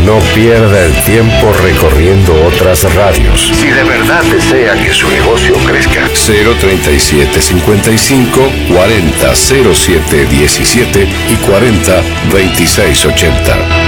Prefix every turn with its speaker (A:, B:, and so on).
A: No pierda el tiempo recorriendo otras radios. Si de verdad desea que su negocio crezca. 03755 40 07 17 y 40 26 80.